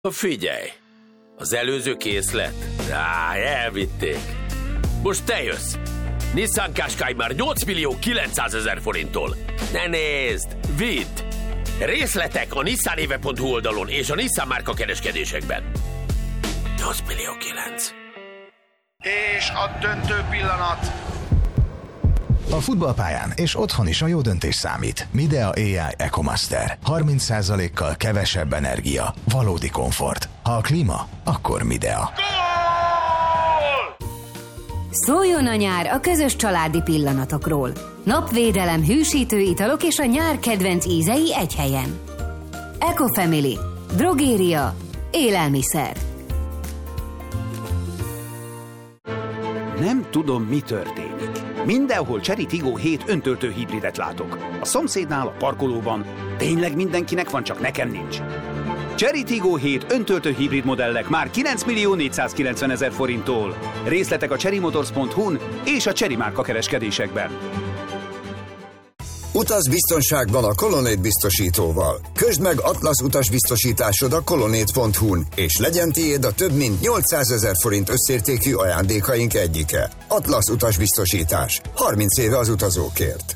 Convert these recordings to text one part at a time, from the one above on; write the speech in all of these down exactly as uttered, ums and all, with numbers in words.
Figyelj, az előző készlet? Á, elvitték. Most te jössz. Nissan Qashqai már nyolc millió kilencszázezer forinttól. Ne nézd, vidd! Részletek a nissanéve pont hu oldalon és a Nissan márka kereskedésekben. nyolc millió kilenc. És a döntő pillanat. A futballpályán és otthon is a jó döntés számít. Midea á i EcoMaster. harminc százalékkal kevesebb energia. Valódi komfort. Ha a klíma, akkor Midea. Szóljon a nyár a közös családi pillanatokról. Napvédelem, hűsítő italok és a nyár kedvenc ízei egy helyen. Ecofamily. Drogéria. Élelmiszer. Nem tudom, mi történik. Mindenhol Chery Tiggo hét öntöltő hibridet látok. A szomszédnál, a parkolóban. Tényleg mindenkinek van, csak nekem nincs. Chery Tiggo hét öntöltő hibrid modellek már kilenc millió négyszázkilencvenezer forinttól. Részletek a chery motors pont hu-n és a Chery márka kereskedésekben. Utaz biztonságban a Colonnade biztosítóval. Közd meg Atlasz utasbiztosításod a colonnade pont hu-n, és legyen tiéd a több mint nyolcszázezer forint összértékű ajándékaink egyike. Atlasz utasbiztosítás. harminc éve az utazókért.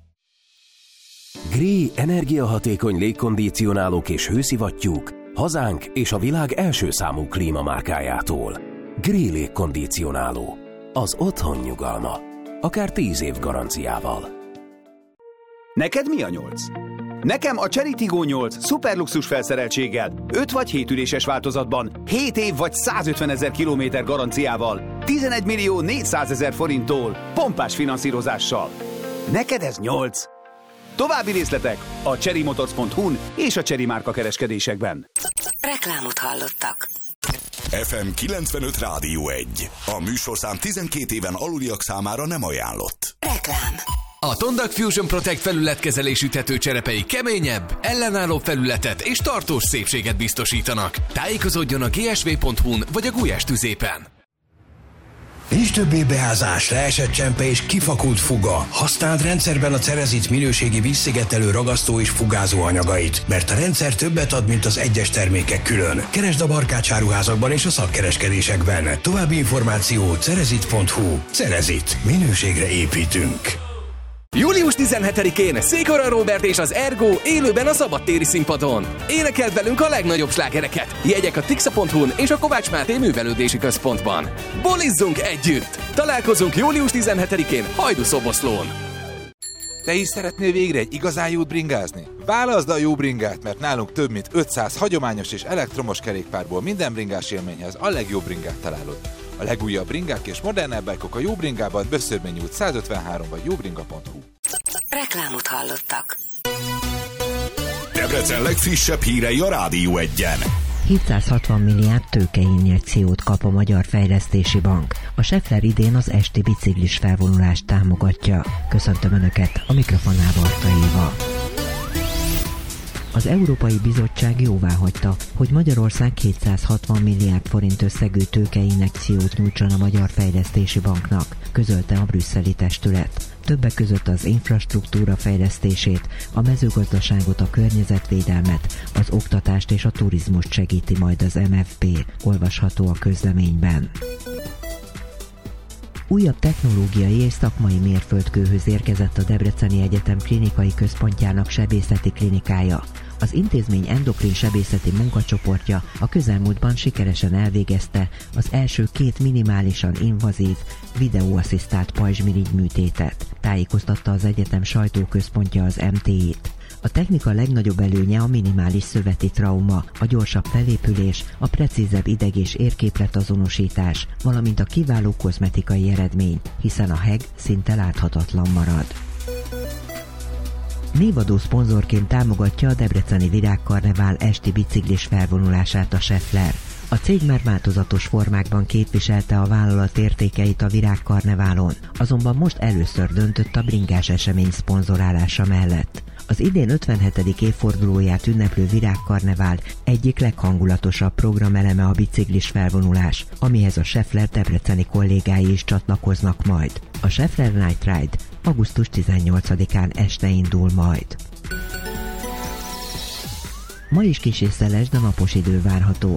Gree energiahatékony légkondicionálók és hőszivattyúk hazánk és a világ első számú klímamárkájától. Gree légkondicionáló. Az otthon nyugalma. Akár tíz év garanciával. Neked mi a nyolc? Nekem a Chery Tiggo nyolc szuperluxus felszereltséggel, öt vagy hét üléses változatban, hét év vagy százötvenezer kilométer garanciával, tizenegy millió négyszázezer forinttól, pompás finanszírozással. Neked ez nyolc? További részletek a chery motors pont hu-n és a Chery márka kereskedésekben. Reklámot hallottak. ef em kilencvenöt Rádió egy. A műsorszám tizenkét éven aluliak számára nem ajánlott. Reklám. A Tondak Fusion Protect felületkezelésű tetőcserepei keményebb, ellenálló felületet és tartós szépséget biztosítanak. Tájékozódjon a gé es vé pont hu-n vagy a Gulyás tüzépen. Nincs többé beázás, leesett csempe és kifakult fuga. Használd rendszerben a Cerezit minőségi vízszigetelő ragasztó és fugázó anyagait, mert a rendszer többet ad, mint az egyes termékek külön. Keresd a Barkács áruházakban és a szakkereskedésekben. További információ cerezit pont hu. Cerezit. Minőségre építünk. július tizenhetedikén Székora Róbert és az Ergo élőben a szabadtéri színpadon. Énekelt velünk a legnagyobb slágereket. Jegyek a tixa pont hu-n és a Kovács Máté művelődési központban. Bolizzunk együtt! Találkozunk július tizenhetedikén Hajdú-Szoboszlón. Te is szeretnél végre egy igazán jót bringázni? Válaszd a jó bringát, mert nálunk több mint ötszáz hagyományos és elektromos kerékpárból minden bringás élményhez a legjobb bringát találod. A legújabb bringák és modernebb bike-ok a Jó Bringában, Böszörményi út száz ötvenhárom vagy jóbringa pont hu. Reklámot hallottak. Debrecen legfrissebb hírei a Rádió egyen. hétszázhatvan milliárd tőkeinjekciót kap a Magyar Fejlesztési Bank. A Schaeffler idén az esti biciklis felvonulást támogatja. Köszöntöm Önöket, a mikrofonnál Barta Éva. Az Európai Bizottság jóváhagyta, hogy Magyarország kétszázhatvan milliárd forint összegű tőkeinjekciót nyújtson a Magyar Fejlesztési Banknak, közölte a brüsszeli testület. Többek között az infrastruktúra fejlesztését, a mezőgazdaságot, a környezetvédelmet, az oktatást és a turizmust segíti majd az em ef bé, olvasható a közleményben. Újabb technológiai és szakmai mérföldkőhöz érkezett a Debreceni Egyetem klinikai központjának sebészeti klinikája. Az intézmény endokrin sebészeti munkacsoportja a közelmúltban sikeresen elvégezte az első két minimálisan invazív, videóasszisztált pajzsmirigy műtétet, tájékoztatta az egyetem sajtóközpontja az em té í-t. A technika legnagyobb előnye a minimális szöveti trauma, a gyorsabb felépülés, a precízebb ideg- és érképletazonosítás, valamint a kiváló kozmetikai eredmény, hiszen a heg szinte láthatatlan marad. Névadó szponzorként támogatja a Debreceni Virágkarnevál esti biciklis felvonulását a Schaeffler. A cég már változatos formákban képviselte a vállalat értékeit a Virágkarneválon, azonban most először döntött a bringás esemény szponzorálása mellett. Az idén ötvenhetedik évfordulóját ünneplő Virágkarnevál egyik leghangulatosabb programeleme a biciklis felvonulás, amihez a Schaeffler debreceni kollégái is csatlakoznak majd. A Schaeffler Night Ride augusztus tizennyolcadikán este indul majd. Ma is kissé szeles, de napos idő várható.